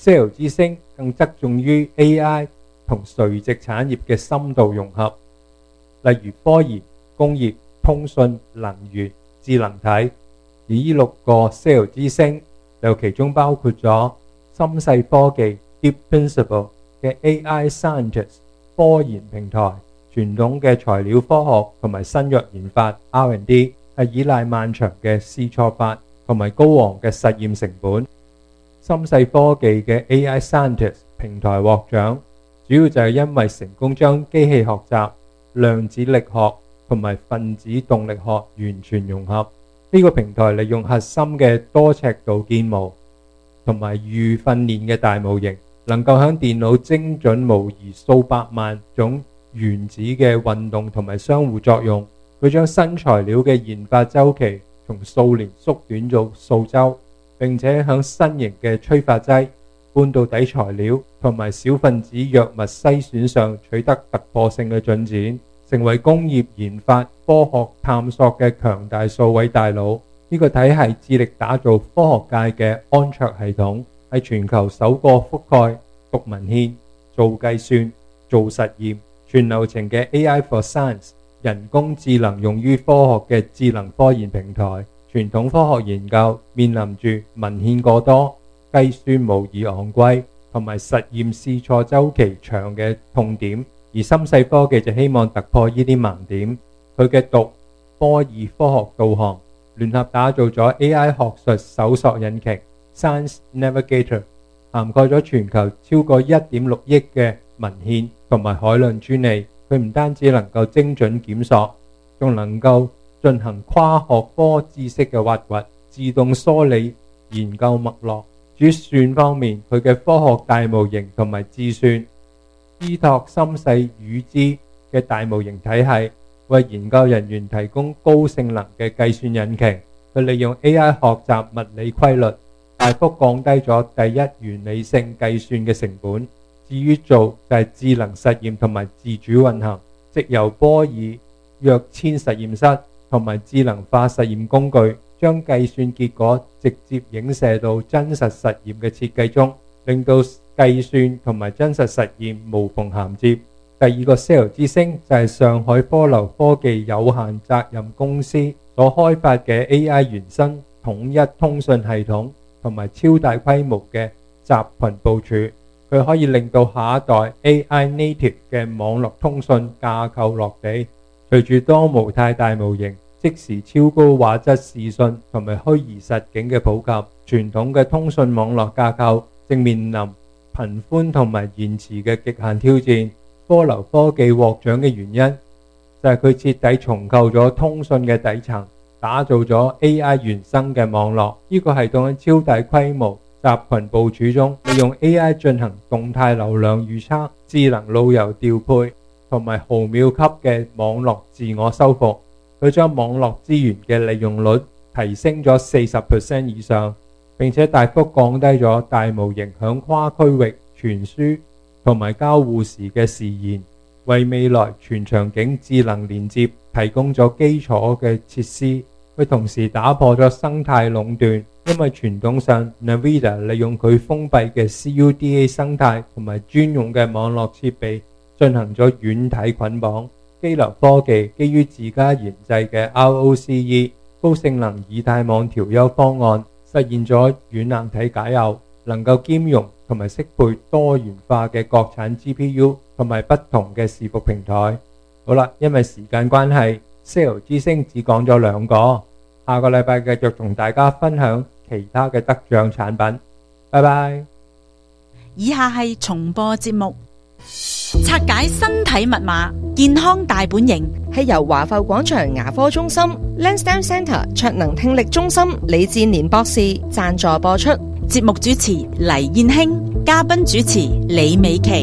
SAIL 之星更側重於 AI 同垂直產業嘅深度融合，例如科研、工業、通訊、能源、智能體。而呢6個 SAIL 之星就其中包括咗深世科技 Deep Principle 嘅 AI Scientist 科研平台，傳統嘅材料科學同埋新藥研發 R&D 係依賴漫長嘅試錯法同埋高昂嘅實驗成本。深世科技嘅 AI Scientist 平台獲獎，主要就係因為成功將機器學習、量子力學同埋分子動力學完全融合。呢個平台利用核心嘅多尺度建模同埋預訓練嘅大模型，能夠喺電腦精準模擬數百萬種原子嘅運動同埋相互作用。佢將新材料嘅研發周期從數年縮短到數週，並且喺新型嘅催化劑、半導體材料同埋小分子藥物篩選上取得突破性嘅進展，成為工業研發、科學探索嘅強大數位大腦。呢個體系致力打造科學界嘅安卓系統，係全球首個覆蓋讀文獻、做計算、做實驗、全流程嘅 AI for Science 人工智能用於科學嘅智能科研平台。傳統科學研究面臨住文獻過多、計算模擬昂貴同埋實驗試錯週期長嘅痛點，而深世科技就希望突破呢啲盲點。佢嘅讀、波爾科學導航聯合打造咗 AI 學術搜索引擎 Science Navigator， 涵蓋咗全球超過 1.6 億嘅文獻同埋海量專利。佢唔單止能夠精準檢索，仲能夠進行跨學科知識嘅挖掘，自動梳理研究脈絡。至於算方面，佢嘅科學大模型同埋智算依託深世語知嘅大模型體系，為研究人員提供高性能嘅計算引擎。佢利用 AI 學習物理規律，大幅降低咗第一原理性計算嘅成本。至於做就係智能實驗同埋自主運行，藉由波爾躍遷實驗室同埋智能化實驗工具，將計算結果直接影射到真實實驗嘅設計中，令到計算同埋真實實驗無縫銜接。第二個 SAIL 之星就係上海科流科技有限責任公司所開發嘅 AI 原生統一通訊系統同埋超大規模嘅集群部署。佢可以令到下一代 AI native 嘅網絡通訊架構落地。隨住多模態大模型、即時超高畫質視訊同埋虛擬實境嘅普及，傳統嘅通訊網絡架構正面臨頻寬同埋延遲嘅極限挑戰。科流科技獲獎嘅原因就係佢徹底重構咗通訊嘅底層，打造咗 AI 原生嘅網絡。呢個系統喺超大規模集群部署中，利用 AI 進行動態流量預測、智能路由調配同埋毫秒級嘅網絡自我修復。佢將網絡資源嘅利用率提升咗 40% 以上，並且大幅降低咗大模型響跨區域傳輸同埋交互時嘅時延，為未來全場景智能連接提供咗基礎嘅設施。佢同時打破咗生態壟斷，因為傳統上 NVIDIA 利用佢封閉嘅 CUDA 生態同埋專用嘅網絡設備進行咗軟體捆綁。基流科技基於自家研製嘅 ROCE 高性能以太網調優方案，實現咗軟硬體解耦，能夠兼容同埋適配多元化嘅國產 GPU 同埋不同嘅伺服平台。好啦，因為時間關係，SAIL 之星只講咗2個，下個禮拜繼續同大家分享其他嘅得獎產品。拜拜。 以下係重播節目。拆解身體密碼，健康大本營係由華埠廣場牙科中心 Lansdowne Centre 卓能聽力中心李志年博士贊助播出。 節目主持黎燕興，嘉賓主持李美琪。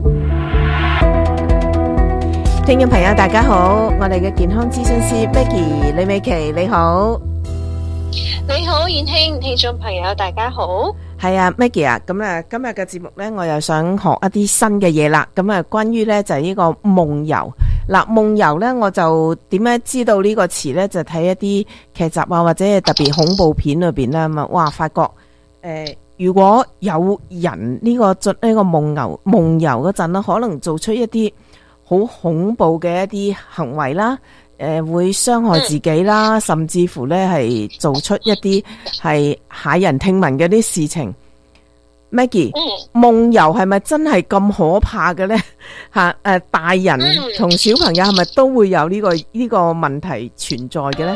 聽眾朋友大家好，我哋嘅健康諮詢師 Becky 李美琪你好。 你好燕興，聽眾朋友大家好。 係啊 Maggie 啊，咁啊今日嘅節目呢，我又想學一啲新嘅嘢啦。咁啊關於呢就係呢個夢遊。嗱夢遊呢，我就點樣知道呢個詞呢？就睇一啲劇集啊，或者係特別恐怖片裏邊啦。咁啊哇發覺如果有人呢個夢遊嗰陣啦，可能做出一啲好恐怖嘅一啲行為啦，會傷害自己啦，甚至乎咧係做出一啲係駭人聽聞嘅啲事情。Maggie，夢遊係咪真係咁可怕嘅咧？大人同小朋友係咪都會有呢個問題存在嘅咧？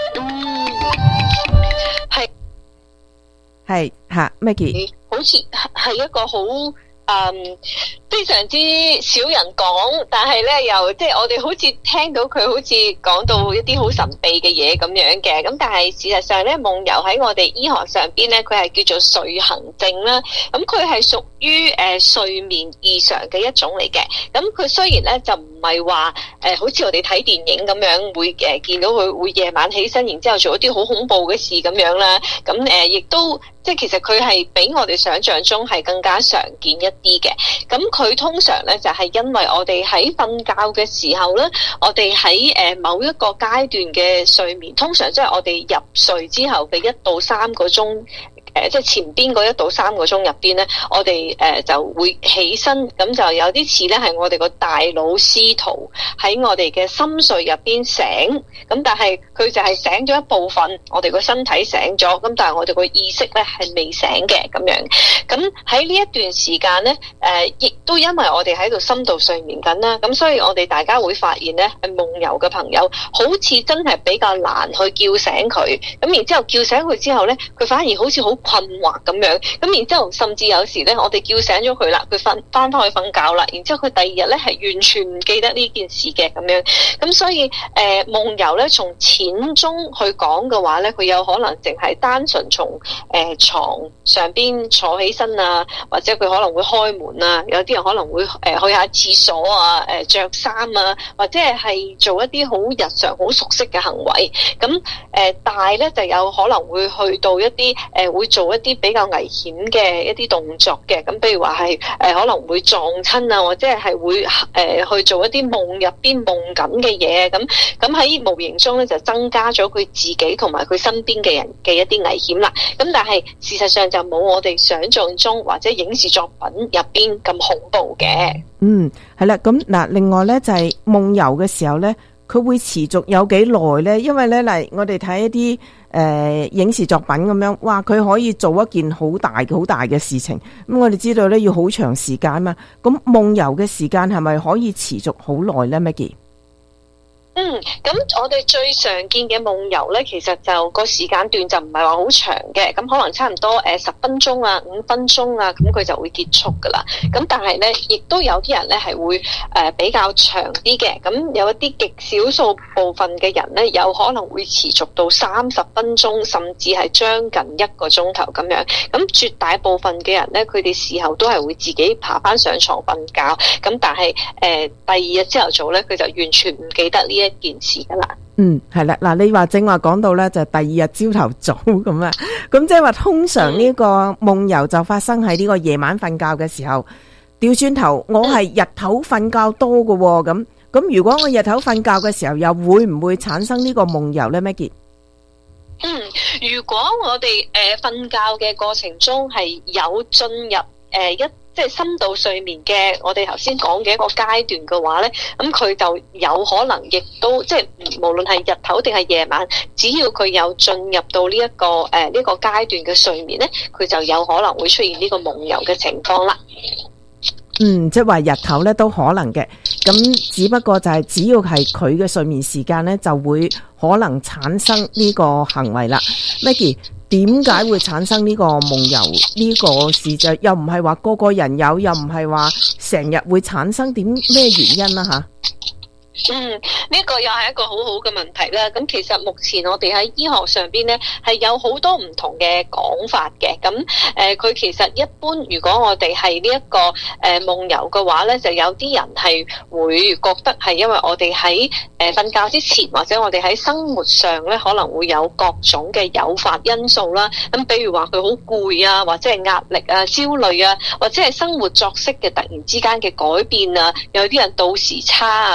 係Maggie， 好似係一個好非常之少人講，但係咧又即係我哋好似聽到佢好似講到一啲好神秘嘅嘢咁樣嘅，咁但係事實上咧，夢遊喺我哋醫學上邊咧，佢係叫做睡行症啦。咁佢係屬於睡眠異常嘅一種嚟嘅。咁佢雖然咧就唔係話好似我哋睇電影咁樣會見到佢會夜晚起身，然之後做一啲好恐怖嘅事咁樣啦。咁亦都即係其實佢係比我哋想象中係更加常見一啲嘅。咁佢通常咧就係因為我哋喺瞓覺嘅時候咧，我哋喺某一個階段嘅睡眠，通常即係我哋入睡之後嘅1到3個鐘。即係前邊嗰1到3個鐘入邊咧，我哋就會起身，咁就有啲似咧係我哋個大腦試圖喺我哋嘅深睡入邊醒，咁但係佢就係醒咗一部分，我哋個身體醒咗，咁但係我哋個意識咧係未醒嘅咁樣。咁喺呢一段時間咧，亦都因為我哋喺度深度睡眠緊啦，咁所以我哋大家會發現咧，夢遊嘅朋友好似真係比較難去叫醒佢，咁然之後叫醒佢之後咧，佢反而好似好困惑咁樣，咁然之後甚至有時咧，我哋叫醒咗佢啦，佢翻去瞓覺啦，然之後佢第二日咧係完全唔記得呢件事嘅咁樣，咁所以夢遊咧從淺中去講嘅話咧，佢有可能淨係單純從床上邊坐起身啊，或者佢可能會開門啊，有啲人可能會去下廁所啊，着衫啊，或者係做一啲好日常好熟悉嘅行為，咁大咧就有可能會去到一啲會做一啲比較危險嘅一啲動作嘅，咁譬如話係可能會撞親啊，或者係會去做一啲夢入邊夢緊嘅嘢，咁喺無形中咧就增加咗佢自己同埋佢身邊嘅人嘅一啲危險啦。咁但係事實上就冇我哋想象中或者影視作品入邊咁恐怖嘅。 係啦，咁嗱，另外咧就係夢遊嘅時候咧，佢會持續有幾耐咧？因為咧嚟我哋睇一啲影視作品咁樣，哇！佢可以做一件好大嘅事情。咁我哋知道咧要好長時間嘛。咁夢遊嘅時間係咪可以持續好耐咧 ，Maggie？ 咁我哋最常見嘅夢遊咧，其實就個時間段就唔係話好長嘅，咁可能差唔多10分鐘啊、5分鐘啊，咁佢就會結束噶啦。咁但係咧，亦都有啲人咧係會比較長啲嘅，咁有一啲極少數部分嘅人咧，有可能會持續到30分鐘，甚至係將近1個鐘頭咁樣。咁絕大部分嘅人咧，佢哋事後都係會自己爬翻上床瞓覺，咁但係第二日朝頭早咧，佢就完全唔記得呢一件事噶啦。 係啦，嗱，你話正話講到咧，就第二日朝頭早咁啊，咁即係話通常呢個夢遊就發生喺呢個夜晚瞓覺嘅時候。調轉頭，我係日頭瞓覺多嘅，咁如果我日頭瞓覺嘅時候，又會唔會產生呢個夢遊咧 ，Maggie？ 如果我哋瞓覺嘅過程中係有進入即係深度睡眠嘅，我哋頭先講嘅一個階段嘅話咧，咁佢就有可能亦都即係無論係日頭定係夜晚，只要佢有進入到呢一個呢個階段嘅睡眠咧，佢就有可能會出現呢個夢遊嘅情況啦。 即係話日頭咧都可能嘅，咁只不過就係只要係佢嘅睡眠時間咧，就會可能產生呢個行為啦。Maggie， 點解會產生呢個夢遊呢個事？就又唔係話個個人有，又唔係話成日會產生，點咩原因啦吓？ 呢個又係一個好好嘅問題啦。咁其實目前我哋喺醫學上邊咧係有好多唔同嘅講法嘅。咁佢其實一般如果我哋係呢一個夢遊嘅話咧，就有啲人係會覺得係因為我哋喺瞓覺之前，或者我哋喺生活上咧可能會有各種嘅誘發因素啦。咁比如話佢好攰啊，或者係壓力啊、焦慮啊，或者係生活作息嘅突然之間嘅改變啊，有啲人倒時差啊，有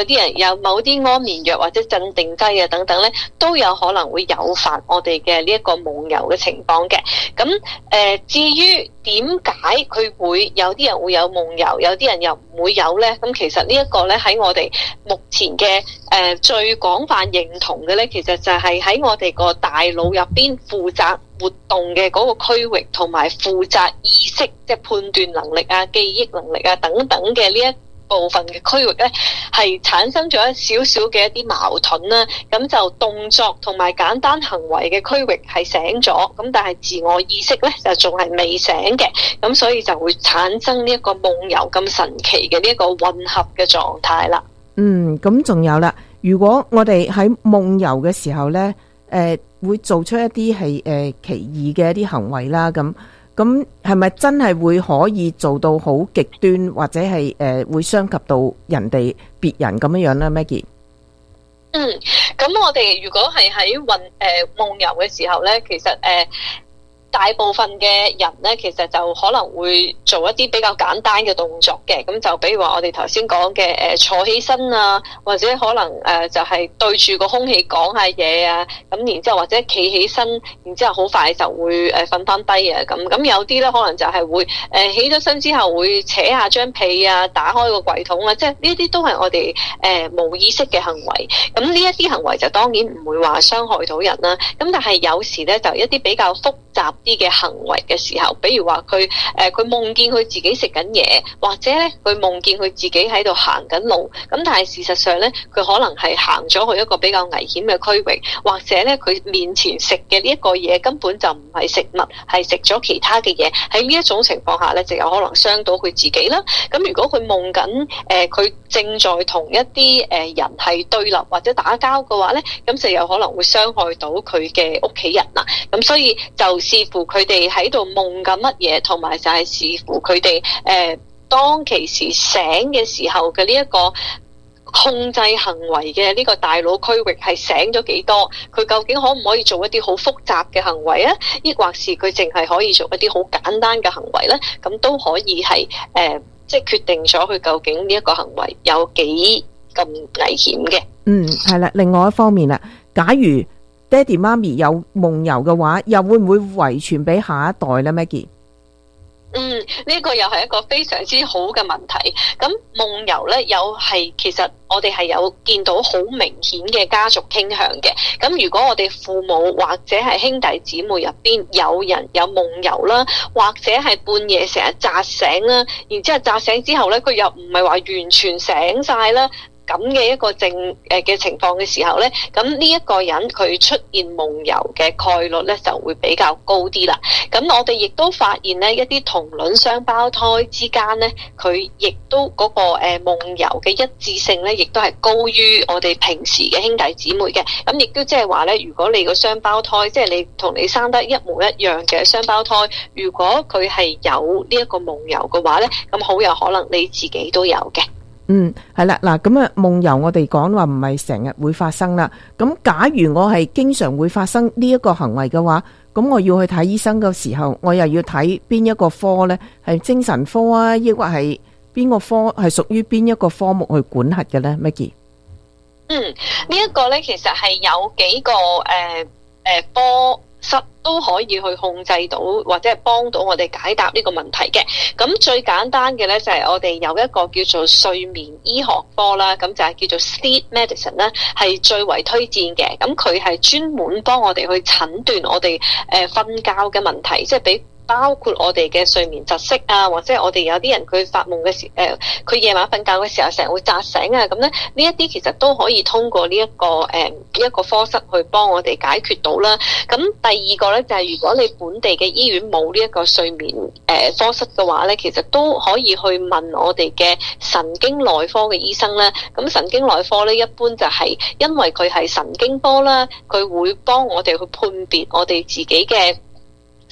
啲人有某啲安眠藥或者鎮定劑啊等等咧，都有可能會誘發我哋嘅呢一個夢遊嘅情況嘅。咁至於點解佢會有啲人會有夢遊，有啲人又唔會有咧？咁其實呢一個咧喺我哋目前嘅最廣泛認同嘅咧，其實就係喺我哋個大腦入邊負責活動嘅嗰個區域，同埋負責意識，即係判斷能力啊、記憶能力啊等等嘅呢一部分嘅區域咧，係產生咗一少少嘅一啲矛盾啦。咁就動作同埋簡單行為嘅區域係醒咗，咁但係自我意識咧就仲係未醒嘅，咁所以就會產生呢一個夢遊咁神奇嘅呢一個混合嘅狀態啦。 咁仲有啦，如果我哋喺夢遊嘅時候咧，會做出一啲係奇異嘅一啲行為啦，咁係咪真係會可以做到好極端，或者係會傷及到人哋別人咁樣樣咧 Maggie？ 咁我哋如果係喺夢遊嘅時候咧，其實大部分嘅人咧，其實就可能會做一啲比較簡單嘅動作嘅，咁就比如話我哋頭先講嘅坐起身啊，或者可能就係對住個空氣講下嘢啊，咁然之後或者企起身，然之後好快就會瞓翻低啊咁。咁有啲咧可能就係會起咗身之後會扯下張被啊，打開個櫃桶啊，即係呢啲都係我哋冇意識嘅行為。咁呢一啲行為就當然唔會話傷害到人啦。咁但係有時咧就一啲比較複雜啲嘅行為嘅時候，比如話佢夢見佢自己食緊嘢，或者咧佢夢見佢自己喺度行緊路，咁但係事實上咧佢可能係行咗去一個比較危險嘅區域，或者咧佢面前食嘅呢一個嘢根本就唔係食物，係食咗其他嘅嘢。喺呢一種情況下咧，就有可能傷到佢自己啦。咁如果佢夢緊佢正在同一啲人係對立或者打交嘅話咧，咁就有可能會傷害到佢嘅屋企人啦。咁所以就視乎佢哋喺度夢緊乜嘢，同埋就係視乎佢哋當其時醒嘅時候嘅呢一個控制行為嘅呢個大腦區域係醒咗幾多，佢究竟可唔可以做一啲好複雜嘅行為啊？抑或是佢淨係可以做一啲好簡單嘅行為咧？咁都可以係即係決定咗佢究竟呢一個行為有幾咁危險嘅。 係啦。另外一方面啦，假如爹哋媽咪有夢遊嘅話，又會唔會遺傳俾下一代咧 Maggie？ 呢個又係一個非常之好嘅問題。咁夢遊咧，其實我哋係有見到好明顯嘅家族傾向嘅。咁如果我哋父母或者係兄弟姊妹入邊有人有夢遊啦，或者係半夜成日扎醒啦，然之後扎醒之後咧，佢又唔係話完全醒晒啦，咁嘅一個嘅情況嘅時候咧，咁呢一個人佢出現夢遊嘅概率咧就會比較高啲啦。咁我哋亦都發現咧，一啲同卵雙胞胎之間咧，佢亦都嗰個夢遊嘅一致性咧，亦都係高於我哋平時嘅兄弟姊妹嘅。咁亦都即係話咧，如果你個雙胞胎，即係你同你生得一模一樣嘅雙胞胎，如果佢係有呢一個夢遊嘅話咧，咁好有可能你自己都有嘅。 係啦，嗱，咁夢遊我哋講話唔係成日會發生啦。咁假如我係經常會發生呢一個行為嘅話，咁我要去睇醫生嘅時候，我又要睇邊一個科呢？係精神科啊，抑或係邊個科係屬於邊一個科目去管轄嘅呢 Maggie？ 呢一個呢，其實係有幾個科室都可以去控制到，或者係幫到我哋解答呢個問題嘅。咁最簡單嘅呢，就係我哋有一個叫做睡眠醫學科啦，咁就係叫做 Sleep Medicine 啦，係最為推薦嘅。咁佢係專門幫我哋去診斷我哋瞓覺嘅問題，即係包括我哋嘅睡眠窒息啊，或者我哋有啲人佢發夢嘅時佢夜晚瞓覺嘅時候成日會扎醒啊，咁咧呢一啲其實都可以通過呢一個科室去幫我哋解決到啦。咁第二個咧就係如果你本地嘅醫院冇呢一個睡眠科室嘅話咧，其實都可以去問我哋嘅神經內科嘅醫生啦。咁神經內科咧一般就係因為佢係神經科啦，佢會幫我哋去判別我哋自己嘅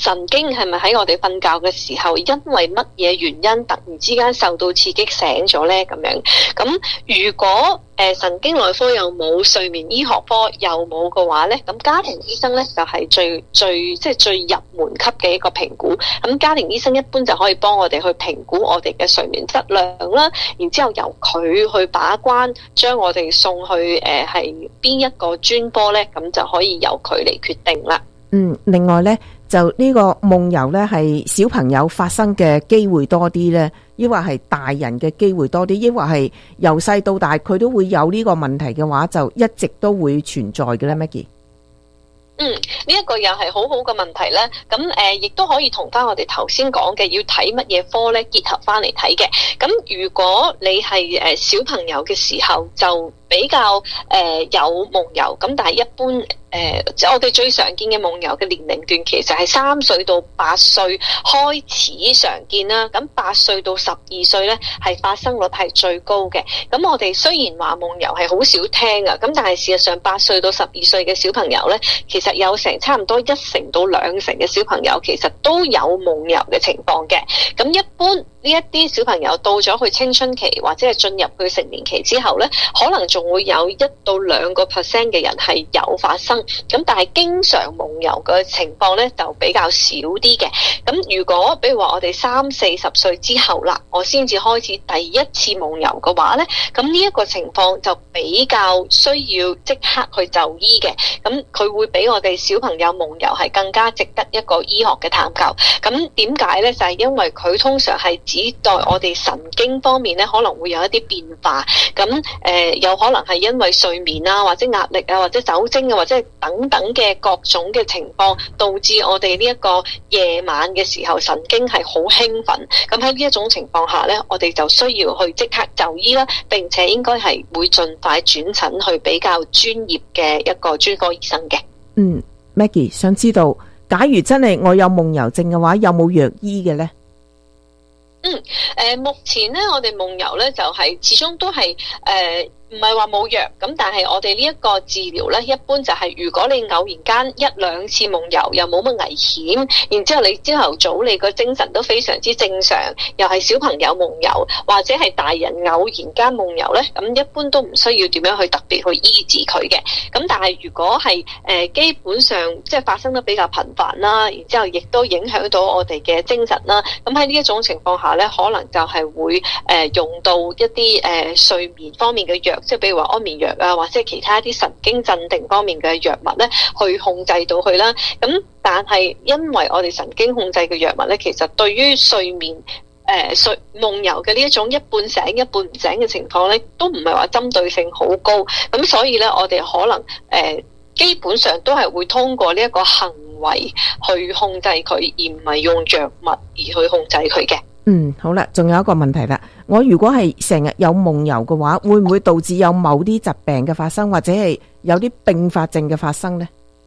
神經係咪喺我哋瞓覺嘅時候，因為乜嘢原因突然之間受到刺激醒咗呢？咁樣，咁如果神經內科又冇，睡眠醫學科又冇嘅話呢，咁家庭醫生呢就係最入門級嘅一個評估。咁家庭醫生一般就可以幫我哋去評估我哋嘅睡眠質量啦，然之後由佢去把關，將我哋送去係邊一個專科呢，咁就可以由佢嚟決定啦。 另外呢，就呢個夢遊呢係小朋友發生嘅機會多啲呢，抑或係大人嘅機會多啲，抑或係由細到大佢都會有呢個問題嘅話，就一直都會存在嘅呢 Maggie。 呢一個又係好好嘅問題咧。咁亦都可以同翻我哋頭先講嘅要睇乜嘢科咧結合翻嚟睇嘅。咁如果你係小朋友嘅時候，就比較有夢遊，咁但係一般我哋最常見嘅夢遊嘅年齡段其實係3歲到8歲開始常見啦。咁8歲到12歲咧係發生率係最高嘅。咁我哋雖然話夢遊係好少聽啊，咁但係事實上8歲到12歲嘅小朋友咧，其實有成差唔多1成到2成嘅小朋友其實都有夢遊嘅情況嘅。咁一般呢一啲小朋友到咗去青春期或者係進入去成年期之後咧，可能仲會有1到2%嘅人係有發生。咁但係經常夢遊嘅情況咧就比較少啲嘅。咁如果比如話我哋30-40歲之後啦，我先至開始第一次夢遊嘅話咧，咁呢一個情況就比較需要即刻去就醫嘅。咁佢會比我哋小朋友夢遊係更加值得一個醫學嘅探究。咁點解咧？就係因為佢通常係指代我哋神經方面咧可能會有一啲變化。咁有可能係因為睡眠啊，或者壓力啊，或者酒精啊，或者係等等嘅各種嘅情況，導致我哋呢一個夜晚嘅時候神經係好興奮。咁喺呢一種情況下咧，我哋就需要去即刻就醫啦，並且應該係會盡快轉診去比較專業嘅一個專科醫生嘅。 Maggie 想知道，假如真係我有夢遊症嘅話，有冇藥醫嘅呢？ 目前咧，我哋夢遊咧就係始終都係唔係話冇藥，咁但係我哋呢一個治療咧，一般就係如果你偶然間1-2次夢遊又冇乜危險，然之後你朝頭早你個精神都非常之正常，又係小朋友夢遊或者係大人偶然間夢遊咧，咁一般都唔需要點樣去特別去醫治佢嘅。咁但係如果係基本上即係發生得比較頻繁啦，然之後亦都影響到我哋嘅精神啦，咁喺呢一種情況下咧，可能就係會用到一啲睡眠方面嘅藥。即係比如話安眠藥啊，或者係其他一啲神經鎮定方面嘅藥物咧，去控制到佢啦。咁但係因為我哋神經控制嘅藥物咧，其實對於睡眠夢遊嘅呢一種一半醒一半唔醒嘅情況咧，都唔係話針對性好高。咁所以咧，我哋可能基本上都係會通過呢一個行為去控制佢，而唔係用藥物而去控制佢嘅。 好啦，仲有一個問題啦。我如果係成日有夢遊嘅話，會唔會導致有某啲疾病嘅發生，或者係有啲併發症嘅發生呢？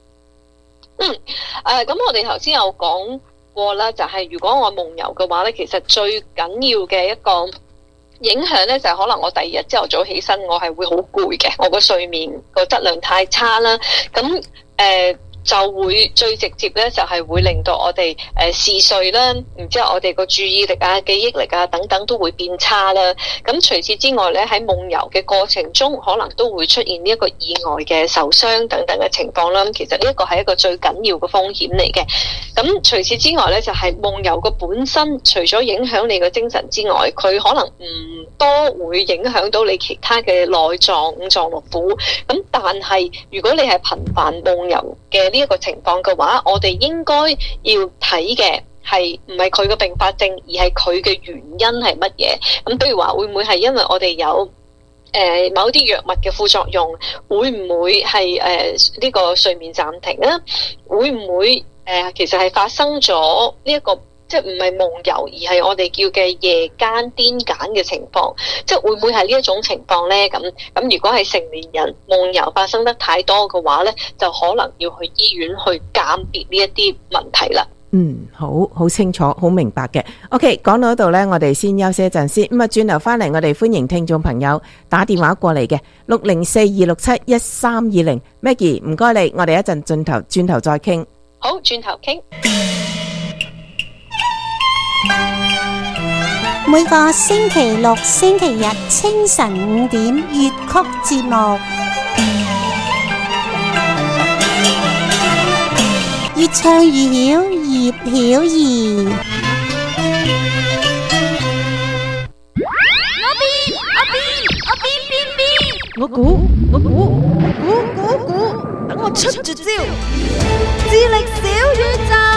咁我哋頭先有講過啦，就係如果我夢遊嘅話咧，其實最緊要嘅一個影響咧，就係可能我第二日朝頭早起身，我係會好攰嘅，我個睡眠個質量太差啦。咁就會最直接咧，就係會令到我哋嗜睡啦，然之後我哋個注意力啊、記憶力啊等等都會變差啦。咁除此之外咧，喺夢遊嘅過程中，可能都會出現呢一個意外嘅受傷等等嘅情況啦。咁其實呢一個係一個最緊要嘅風險嚟嘅。咁除此之外咧，就係夢遊嘅本身，除咗影響你嘅精神之外，佢可能唔多會影響到你其他嘅內臟、五臟六腑。咁但係如果你係頻繁夢遊嘅呢一個情況嘅話，我哋應該要睇嘅係唔係佢嘅併發症，而係佢嘅原因係乜嘢。咁比如話會唔會係因為我哋有某啲藥物嘅副作用，會唔會係呢個睡眠暫停啊？會唔會其實係發生咗呢一個即係唔係夢遊，而係我哋叫嘅夜間癲癇嘅情況，即係會唔會係呢一種情況呢？咁如果係成年人夢遊發生得太多嘅話呢，就可能要去醫院去鑑別呢一啲問題啦。 好清楚，好明白嘅。OK， 講到呢度呢，我哋先休息一陣先。咁啊，轉頭翻嚟，我哋歡迎聽眾朋友打電話過嚟嘅604-267-1320。Maggie，唔該你，我哋一陣轉頭再傾。 好，轉頭傾。 每個星期六、星期日清晨5點粵曲節目，越唱越曉，葉曉儀。 我估，等我出絕招，智力小宇宙。